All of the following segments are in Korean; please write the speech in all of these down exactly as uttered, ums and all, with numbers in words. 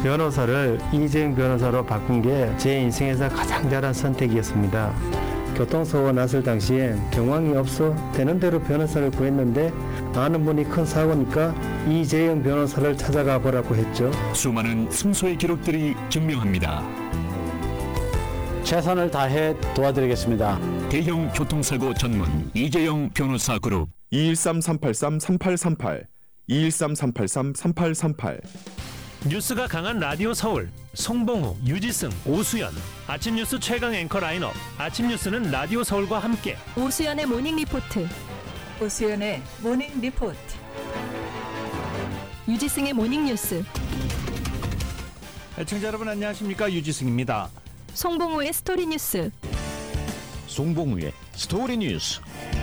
변호사를 이재용 변호사로 바꾼 게 제 인생에서 가장 잘한 선택이었습니다. 교통사고가 났을 당시엔 경황이 없어 되는 대로 변호사를 구했는데 아는 분이 큰 사고니까 이재용 변호사를 찾아가 보라고 했죠. 수많은 승소의 기록들이 증명합니다. 최선을 다해 도와드리겠습니다. 대형 교통사고 전문 이재용 변호사 그룹 이일삼 삼팔삼 삼팔삼팔 이일삼 삼팔삼 삼팔삼팔. 뉴스가 강한 라디오 서울 송봉우, 유지승, 오수연. 아침 뉴스 최강 앵커 라인업. 아침 뉴스는 라디오 서울과 함께. 오수연의 모닝 리포트. 오수연의 모닝 리포트. 유지승의 모닝 뉴스. 애청자 여러분 안녕하십니까, 유지승입니다. 송봉우의 스토리 뉴스. 송봉우의 스토리 뉴스.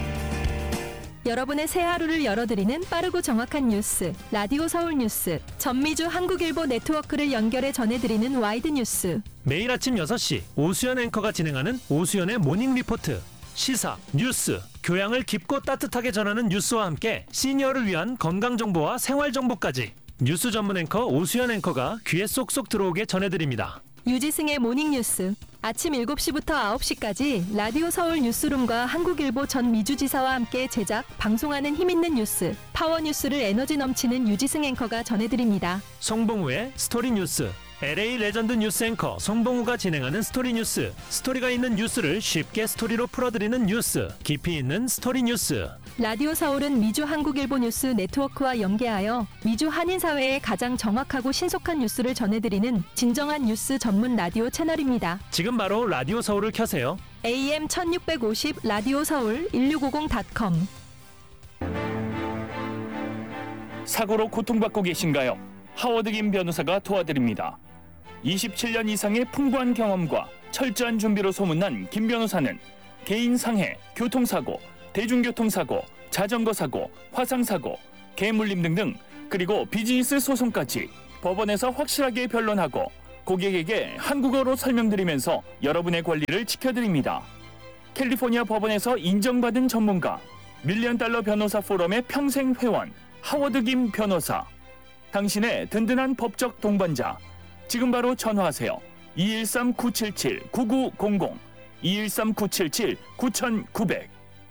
여러분의 새 하루를 열어드리는 빠르고 정확한 뉴스, 라디오 서울 뉴스. 전미주 한국일보 네트워크를 연결해 전해드리는 와이드 뉴스. 매일 아침 여섯 시 오수연 앵커가 진행하는 오수연의 모닝 리포트. 시사, 뉴스, 교양을 깊고 따뜻하게 전하는 뉴스와 함께 시니어를 위한 건강정보와 생활정보까지 뉴스 전문 앵커 오수연 앵커가 귀에 쏙쏙 들어오게 전해드립니다. 유지승의 모닝 뉴스. 아침 일곱 시부터 아홉 시까지 라디오 서울 뉴스룸과 한국일보 전 미주지사와 함께 제작, 방송하는 힘있는 뉴스, 파워 뉴스를 에너지 넘치는 유지승 앵커가 전해드립니다. 송봉우의 스토리 뉴스. 엘에이 레전드 뉴스 앵커 송봉우가 진행하는 스토리 뉴스. 스토리가 있는 뉴스를 쉽게 스토리로 풀어드리는 뉴스. 깊이 있는 스토리 뉴스. 라디오 서울은 미주 한국일보 뉴스 네트워크와 연계하여 미주 한인사회의 가장 정확하고 신속한 뉴스를 전해드리는 진정한 뉴스 전문 라디오 채널입니다. 지금 바로 라디오 서울을 켜세요. 에이엠 천육백오십 라디오 서울 일육오공 닷컴. 사고로 고통받고 계신가요? 하워드 김 변호사가 도와드립니다. 이십칠 년 이상의 풍부한 경험과 철저한 준비로 소문난 김 변호사는 개인 상해, 교통사고, 대중교통사고, 자전거사고, 화상사고, 개물림 등등, 그리고 비즈니스 소송까지 법원에서 확실하게 변론하고 고객에게 한국어로 설명드리면서 여러분의 권리를 지켜드립니다. 캘리포니아 법원에서 인정받은 전문가, 밀리언 달러 변호사 포럼의 평생 회원, 하워드 김 변호사. 당신의 든든한 법적 동반자. 지금 바로 전화하세요. 이일삼 구칠칠 구구공공 이일삼 구칠칠 구구공공.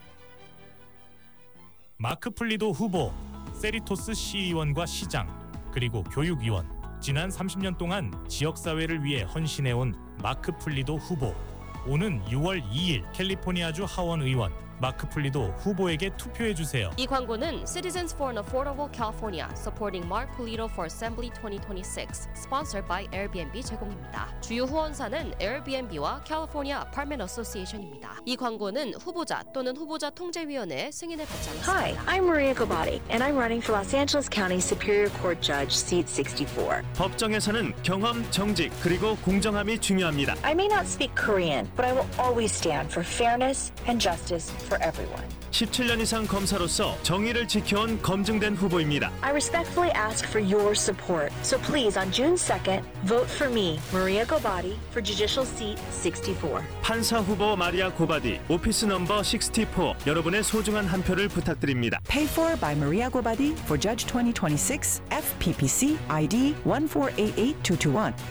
마크 플리도 후보, 세리토스 시의원과 시장, 그리고 교육위원. 지난 삼십 년 동안 지역사회를 위해 헌신해온 마크 플리도 후보. 오는 유월 이일 캘리포니아주 하원 의원 마크 플리도 후보에게 투표해주세요. 이 광고는 Citizens for an Affordable California Supporting Mark Polito for Assembly 이천이십육 Sponsored by Airbnb 제공입니다. 주요 후원사는 Airbnb와 California Apartment Association입니다. 이 광고는 후보자 또는 후보자 통제위원회의 승인을 받지 않았습니다. Hi, I'm Maria Gobati and I'm running for Los Angeles County Superior Court Judge seat sixty-four. 법정에서는 경험, 정직, 그리고 공정함이 중요합니다. I may not speak Korean, but I will always stand for fairness and justice for everyone. 십칠 년 이상 검사로서 정의를 지켜온 검증된 후보입니다. I respectfully ask for your support. So please, on June second, vote for me, Maria Gobati, for Judicial Seat sixty-four. 판사 후보 마리아 고바디, 오피스 넘버 육십사. 여러분의 소중한 한 표를 부탁드립니다. Paid for by Maria Gobati for Judge twenty twenty-six, 에프 피 피 씨 아이디 one four eight eight two two one.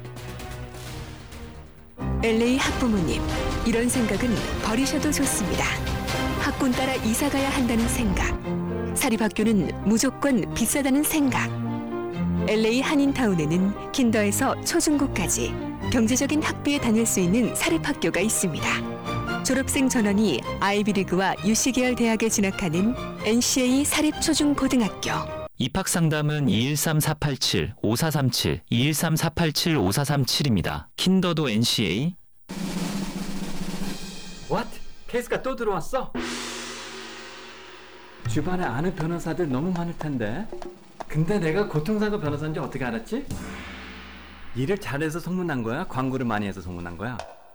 엘에이 학부모님, 이런 생각은 버리셔도 좋습니다. 학군 따라 이사가야 한다는 생각, 사립학교는 무조건 비싸다는 생각. 엘에이 한인타운에는 킨더에서 초중고까지 경제적인 학비에 다닐 수 있는 사립학교가 있습니다. 졸업생 전원이 아이비리그와 유씨 계열 대학에 진학하는 엔씨에이 사립초중고등학교. 입학상담은 이일삼 사팔칠 오사삼칠 이일삼 사팔칠 오사삼칠입니다. 킨더도 엔씨에이. What? 케이스가 또 들어왔어? 주변에 아는 변호사들 너무 많을 텐데. 근데 내가 고통사고 변호사인지 어떻게 알았지? 일을 잘해서 소문난 거야? 광고를 많이 해서 소문난 거야?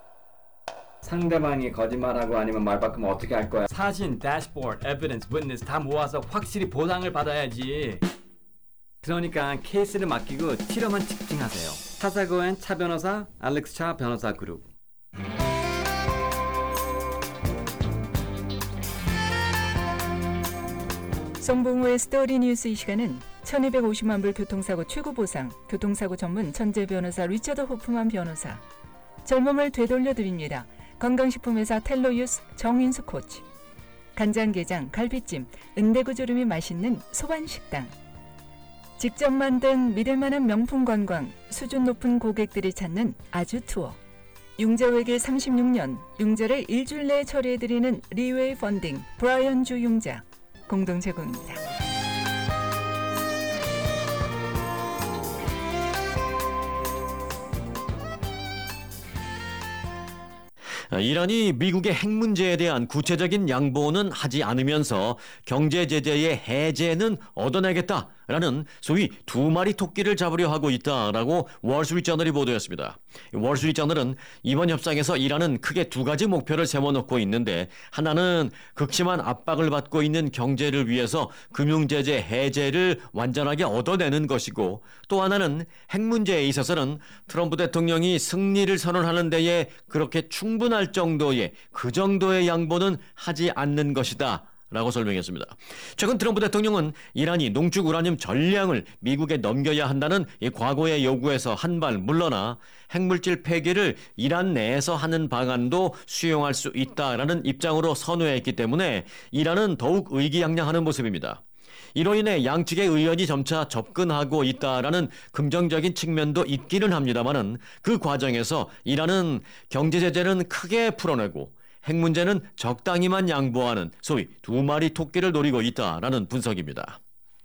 상대방이 거짓말하고 아니면 말 바꾸면 어떻게 할 거야? 사진, 대시보드, 에비던스, 위트니스 다 모아서 확실히 보상을 받아야지. 그러니까 케이스를 맡기고 티러만 직진하세요. 차사고엔 차 변호사, 알렉스 차 변호사 그룹. 송봉우의 스토리 뉴스. 이 시간은 천이백오십만 불 교통사고 최고 보상, 교통사고 전문 천재 변호사 리처드 호프만 변호사. 젊음을 되돌려드립니다. 건강식품회사 텔로유스 정인수 코치. 간장게장, 갈비찜, 은대구조림이 맛있는 소반식당. 직접 만든 믿을만한 명품 관광, 수준 높은 고객들이 찾는 아주 투어. 융자외길 삼십육 년, 융자를 일주일 내에 처리해드리는 리웨이 펀딩, 브라이언 주 융자. 공동 제공입니다. 이란이 미국의 핵 문제에 대한 구체적인 양보는 하지 않으면서 경제 제재의 해제는 얻어내겠다라는 소위 두 마리 토끼를 잡으려 하고 있다라고 월스트리트저널이 보도했습니다. 월스트리트저널은 이번 협상에서 이란은 크게 두 가지 목표를 세워놓고 있는데, 하나는 극심한 압박을 받고 있는 경제를 위해서 금융제재 해제를 완전하게 얻어내는 것이고, 또 하나는 핵 문제에 있어서는 트럼프 대통령이 승리를 선언하는 데에 그렇게 충분할 정도의 그 정도의 양보는 하지 않는 것이다 라고 설명했습니다. 최근 트럼프 대통령은 이란이 농축 우라늄 전량을 미국에 넘겨야 한다는 이 과거의 요구에서 한 발 물러나 핵물질 폐기를 이란 내에서 하는 방안도 수용할 수 있다라는 입장으로 선회했기 때문에 이란은 더욱 의기양양하는 모습입니다. 이로 인해 양측의 의견이 점차 접근하고 있다라는 긍정적인 측면도 있기는 합니다만은, 그 과정에서 이란은 경제 제재는 크게 풀어내고 핵 문제는 적당히만 양보하는 소위 두 마리 토끼를 노리고 있다라는 분석입니다.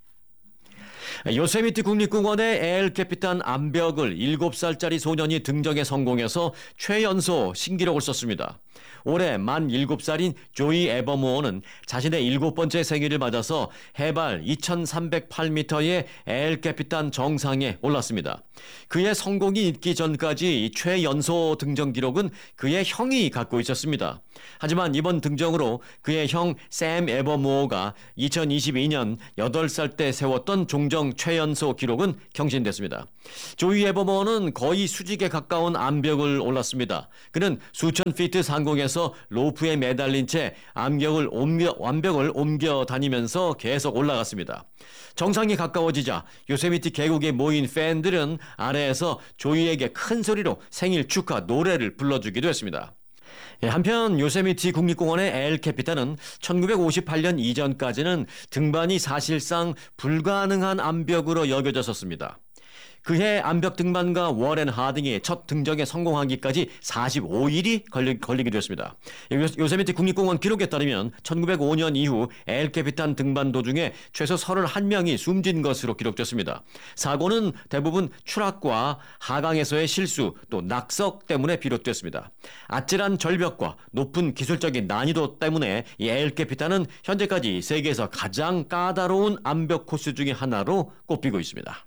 요세미티 국립공원의 엘 캐피탄 암벽을 일곱 살짜리 소년이 등정에 성공해서 최연소 신기록을 썼습니다. 올해 만 일곱 살인 조이 에버모어는 자신의 일곱 번째 생일을 맞아서 해발 이천삼백팔 미터의 엘 캐피탄 정상에 올랐습니다. 그의 성공이 있기 전까지 이 최연소 등정 기록은 그의 형이 갖고 있었습니다. 하지만 이번 등정으로 그의 형 샘 에버모어가 이천이십이 년 여덟 살 때 세웠던 종정 최연소 기록은 경신됐습니다. 조이 에버모어는 거의 수직에 가까운 암벽을 올랐습니다. 그는 수천 피트 상공에서 로프에 매달린 채 암벽을 옮겨, 암벽을 옮겨 다니면서 계속 올라갔습니다. 정상이 가까워지자 요세미티 계곡에 모인 팬들은 아래에서 조이에게 큰 소리로 생일 축하 노래를 불러주기도 했습니다. 한편 요세미티 국립공원의 엘 캐피탄은 천구백오십팔 년 이전까지는 등반이 사실상 불가능한 암벽으로 여겨졌었습니다. 그해 암벽 등반가 워렌 하딩이 첫 등정에 성공하기까지 사십오 일이 걸리, 걸리기도 했습니다. 요세미티 국립공원 기록에 따르면 천구백오 년 이후 엘 캐피탄 등반 도중에 최소 서른한 명이 숨진 것으로 기록됐습니다. 사고는 대부분 추락과 하강에서의 실수, 또 낙석 때문에 비롯됐습니다. 아찔한 절벽과 높은 기술적인 난이도 때문에 이 엘 캐피탄은 현재까지 세계에서 가장 까다로운 암벽 코스 중에 하나로 꼽히고 있습니다.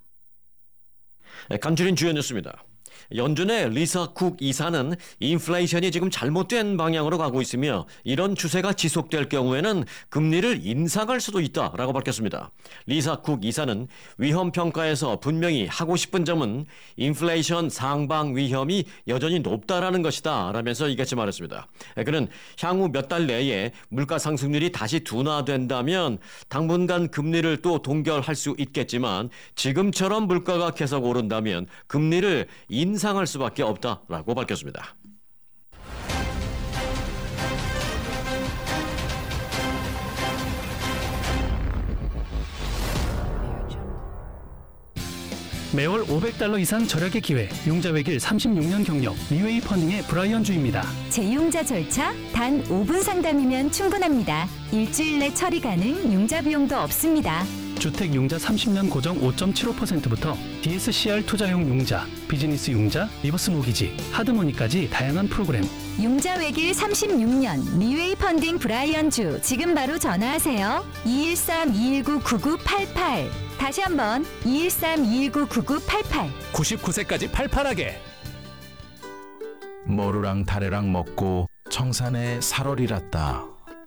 간추린 주요 뉴스입니다. 연준의 리사 쿡 이사는 인플레이션이 지금 잘못된 방향으로 가고 있으며 이런 추세가 지속될 경우에는 금리를 인상할 수도 있다라고 밝혔습니다. 리사 쿡 이사는 위험 평가에서 분명히 하고 싶은 점은 인플레이션 상방 위험이 여전히 높다라는 것이다 라면서 이같이 말했습니다. 그는 향후 몇 달 내에 물가 상승률이 다시 둔화된다면 당분간 금리를 또 동결할 수 있겠지만 지금처럼 물가가 계속 오른다면 금리를 인상 인상할 수밖에 없다라고 밝혔습니다. 매월 오백 달러 이상 절약의 기회, 융자 외길 삼십육 년 경력, 리웨이 펀딩의 브라이언 주입니다. 재융자 절차 단 오 분 상담이면 충분합니다. 일주일 내 처리 가능, 융자 비용도 없습니다. 주택 융자 삼십 년 고정 오 점 칠오 퍼센트부터 디에스씨알 투자용 융자, 비즈니스 융자, 리버스 모기지, 하드머니까지 다양한 프로그램. 융자 외길 삼십육 년 리웨이 펀딩 브라이언 주, 지금 바로 전화하세요. 이일삼 이일구 구구팔팔. 다시 한번 이일삼 이일구 구구팔팔. 구십구 세까지 팔팔하게. 모루랑 다래랑 먹고 청산에 살얼이랐다.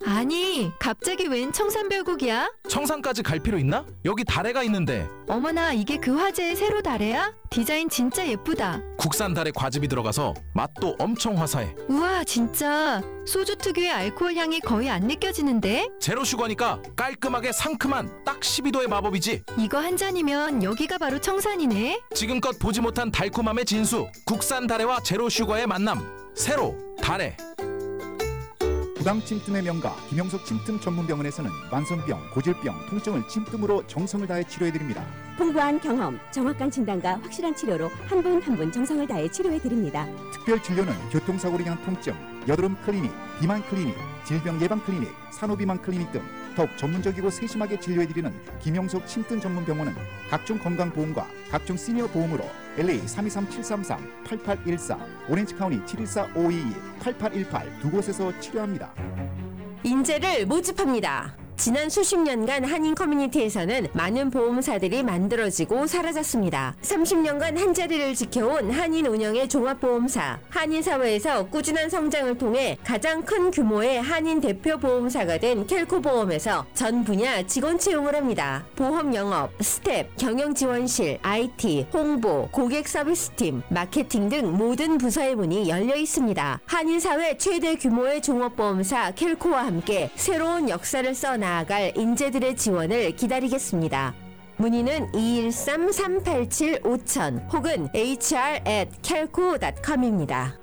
아니, 갑자기 웬 청산별곡이야? 청산까지 갈 필요 있나? 여기 다래가 있는데. 어머나, 이게 그 화제의 세로 다래야? 디자인 진짜 예쁘다. 국산 다래 과즙이 들어가서 맛도 엄청 화사해. 우와, 진짜 소주 특유의 알코올 향이 거의 안 느껴지는데? 제로 슈거니까 깔끔하게 상큼한 딱 십이 도의 마법이지. 이거 한 잔이면 여기가 바로 청산이네. 지금껏 보지 못한 달콤함의 진수, 국산 다래와 제로 슈거의 만남. 세로 다래. 구강 침tum의 명가 김영석 침tum 전문병원에서는 만성병, 고질병, 통증을 침tum으로 정성을 다해 치료해드립니다. 풍부한 경험, 정확한 진단과 확실한 치료로 한 분 한 분 정성을 다해 치료해드립니다. 특별 진료는 교통사고로 인한 통증, 여드름 클리닉, 비만 클리닉, 질병 예방 클리닉, 산후비만 클리닉 등 더욱 전문적이고 세심하게 진료해드리는 김영석 침tum 전문병원은 각종 건강보험과 각종 시니어 보험으로 엘에이 삼이삼 칠삼삼 팔팔일사, 오렌지카운티 칠일사 오이이 팔팔일팔 두 곳에서 치료합니다. 인재를 모집합니다. 지난 수십 년간 한인 커뮤니티에서는 많은 보험사들이 만들어지고 사라졌습니다. 삼십 년간 한자리를 지켜온 한인 운영의 종합보험사, 한인사회에서 꾸준한 성장을 통해 가장 큰 규모의 한인 대표 보험사가 된 켈코보험에서 전 분야 직원 채용을 합니다. 보험 영업, 스텝, 경영지원실, 아이티, 홍보, 고객 서비스팀, 마케팅 등 모든 부서의 문이 열려 있습니다. 한인사회 최대 규모의 종합보험사 켈코와 함께 새로운 역사를 써 나아갈 인재들의 지원을 기다리겠습니다. 문의는 이일삼 삼팔칠 오천 혹은 에이치알 앳 켈코 닷컴입니다.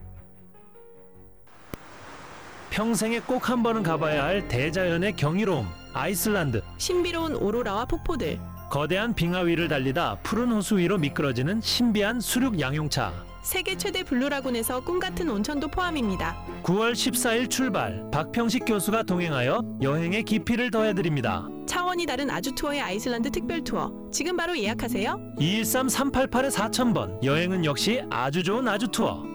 평생에 꼭 한 번은 가봐야 할 대자연의 경이로움, 아이슬란드. 신비로운 오로라와 폭포들. 거대한 빙하 위를 달리다 푸른 호수 위로 미끄러지는 신비한 수륙 양용차. 세계 최대 블루라군에서 꿈같은 온천도 포함입니다. 구월 십사일 출발, 박평식 교수가 동행하여 여행의 깊이를 더해드립니다. 차원이 다른 아주 투어의 아이슬란드 특별 투어. 지금 바로 예약하세요. 이일삼 삼팔팔 사천 번, 여행은 역시 아주 좋은 아주 투어.